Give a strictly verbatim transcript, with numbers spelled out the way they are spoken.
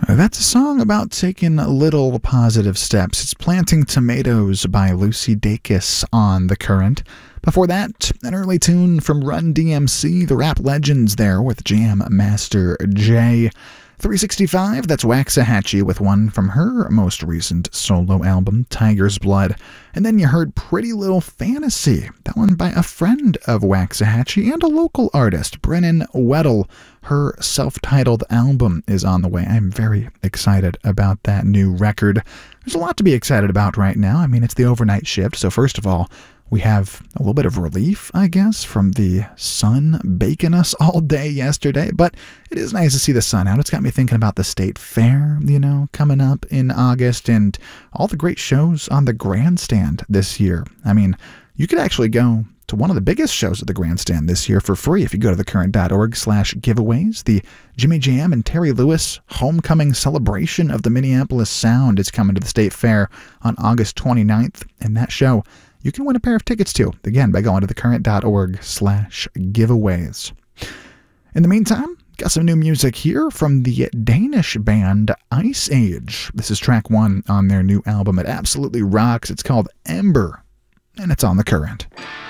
That's a song about taking little positive steps. It's Planting Tomatoes by Lucy Dacus on The Current. Before that, an early tune from Run D M C, the rap legends there with Jam Master Jay. three sixty-five, that's Waxahachie with one from her most recent solo album, Tiger's Blood. And then you heard Pretty Little Fantasy, that one by a friend of Waxahachie and a local artist, Brennan Weddle. Her self-titled album is on the way. I'm very excited about that new record. There's a lot to be excited about right now. I mean, it's the overnight shift, so first of all, we have a little bit of relief, I guess, from the sun baking us all day yesterday, but it is nice to see the sun out. It's got me thinking about the State Fair, you know, coming up in August, and all the great shows on the Grandstand this year. I mean, you could actually go to one of the biggest shows at the Grandstand this year for free if you go to thecurrent.org slash giveaways. The Jimmy Jam and Terry Lewis Homecoming Celebration of the Minneapolis Sound is coming to the State Fair on August twenty-ninth, and that show you can win a pair of tickets to, again, by going to thecurrent.org slash giveaways. In the meantime, got some new music here from the Danish band Ice Age. This is track one on their new album. It absolutely rocks. It's called Ember, and it's on The Current.